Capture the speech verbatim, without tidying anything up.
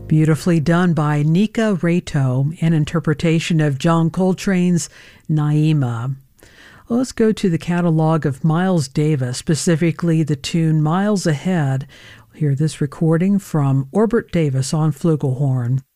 Beautifully done by Nika Rato, an interpretation of John Coltrane's Naima. Well, let's go to the catalog of Miles Davis, specifically the tune Miles Ahead. We'll hear this recording from Orbert Davis on flugelhorn.